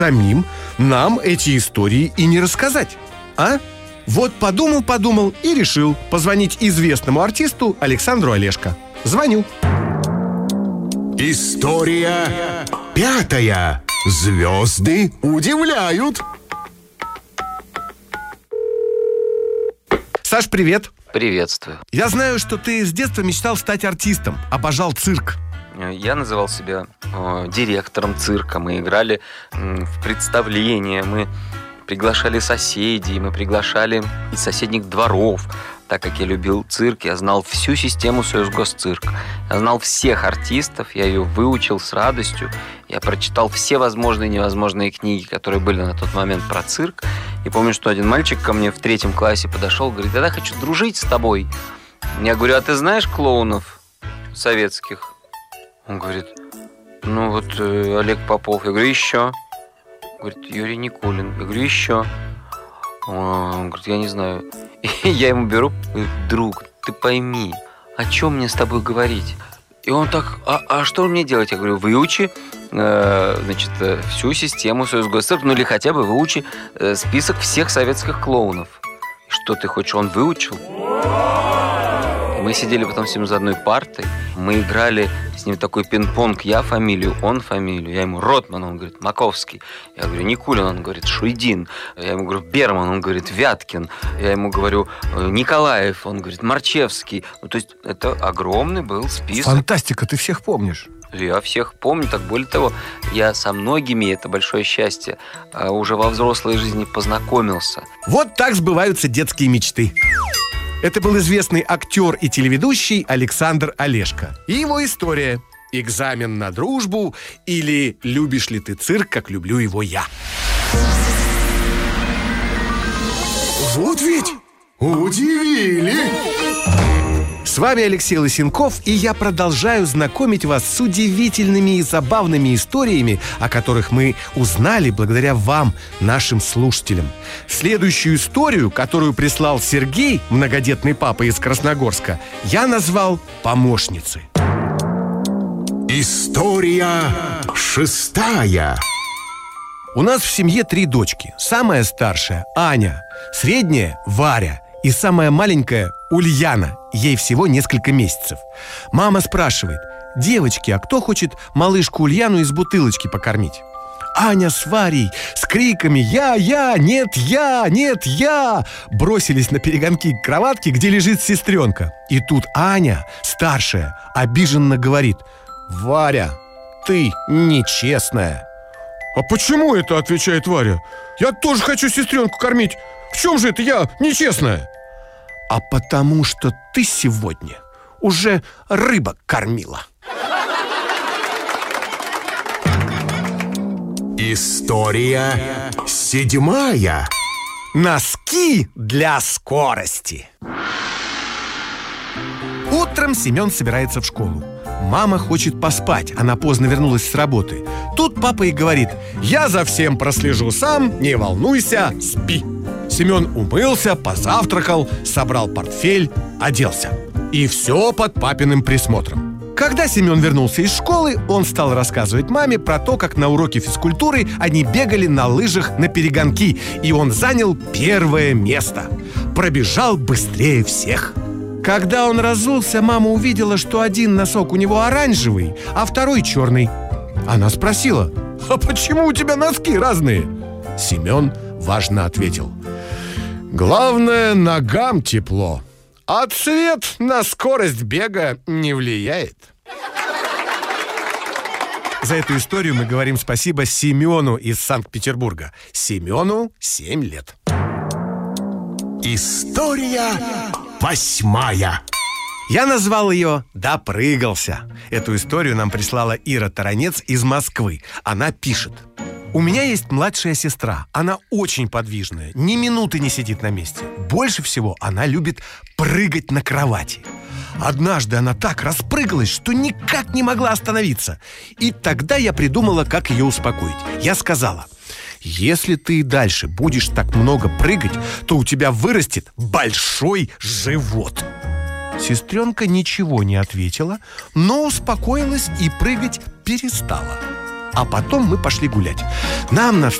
самим нам эти истории и не рассказать, а? Вот подумал и решил позвонить известному артисту Александру Олешко. Звоню. История 5. Звезды удивляют. Саш, привет. Приветствую. Я знаю, что ты с детства мечтал стать артистом, обожал цирк. Я называл себя директором цирка. Мы играли в представления, мы приглашали соседей, мы приглашали из соседних дворов. Так как я любил цирк, я знал всю систему Союзгосцирка. Я знал всех артистов, я ее выучил с радостью. Я прочитал все возможные и невозможные книги, которые были на тот момент про цирк. И помню, что один мальчик ко мне в 3 классе подошел, говорит: я хочу дружить с тобой. Я говорю: а ты знаешь клоунов советских? Он говорит: ну вот Олег Попов. Я говорю: еще? Говорит: Юрий Никулин. Я говорю: еще? Он говорит: я не знаю. И я ему беру: друг, ты пойми, о чем мне с тобой говорить? И он так: а что мне делать? Я говорю: выучи, всю систему Союзгосцирка, ну или хотя бы выучи список всех советских клоунов. Что ты хочешь? Он выучил. Мы сидели потом с ним за одной партой. Мы играли с ним такой пинг-понг. Я фамилию, он фамилию. Я ему: Ротман, он говорит: Маковский. Я говорю: Никулин, он говорит: Шуйдин. Я ему говорю: Берман, он говорит: Вяткин. Я ему говорю: Николаев, он говорит: Марчевский. Ну, то есть это огромный был список. Фантастика, ты всех помнишь. Я всех помню, так более того, я со многими, это большое счастье, уже во взрослой жизни познакомился. Вот так сбываются детские мечты. Это был известный актер и телеведущий Александр Олешко. И его история: экзамен на дружбу или любишь ли ты цирк, как люблю его я. Вот ведь удивили! С вами Алексей Лысенков, и я продолжаю знакомить вас с удивительными и забавными историями, о которых мы узнали благодаря вам, нашим слушателям. Следующую историю, которую прислал Сергей, многодетный папа из Красногорска, я назвал «Помощницы». История 6. У нас в семье 3 дочки. Самая старшая – Аня, средняя – Варя и самая маленькая – Ульяна. Ей всего несколько месяцев. Мама спрашивает: девочки, а кто хочет малышку Ульяну из бутылочки покормить? Аня с Варей с криками «Я! Нет, я! Нет, я!» бросились на перегонки к кроватке, где лежит сестренка. И тут Аня, старшая, обиженно говорит: «Варя, ты нечестная». «А почему это?» — отвечает Варя. «Я тоже хочу сестренку кормить. В чем же это я нечестная?» «А потому что ты сегодня уже рыбок кормила». История 7. Носки для скорости. Утром Семен собирается в школу. Мама хочет поспать, она поздно вернулась с работы. Тут папа и говорит: «Я за всем прослежу сам, не волнуйся, спи». Семен умылся, позавтракал, собрал портфель, оделся. И все под папиным присмотром. Когда Семен вернулся из школы, он стал рассказывать маме про то, как на уроке физкультуры они бегали на лыжах на перегонки, и он занял 1 место. Пробежал быстрее всех. Когда он разулся, мама увидела, что один носок у него оранжевый, а второй черный. Она спросила: «А почему у тебя носки разные?» Семен важно ответил: «Главное, ногам тепло, а цвет на скорость бега не влияет». За эту историю мы говорим спасибо Семену из Санкт-Петербурга. Семену 7 лет. История 8. Я назвал ее «Допрыгался». Эту историю нам прислала Ира Таранец из Москвы. Она пишет: «У меня есть младшая сестра. Она очень подвижная, ни минуты не сидит на месте. Больше всего она любит прыгать на кровати. Однажды она так распрыгалась, что никак не могла остановиться. И тогда я придумала, как ее успокоить. Я сказала: если ты и дальше будешь так много прыгать, то у тебя вырастет большой живот». Сестренка ничего не ответила, но успокоилась и прыгать перестала. а потом мы пошли гулять. Нам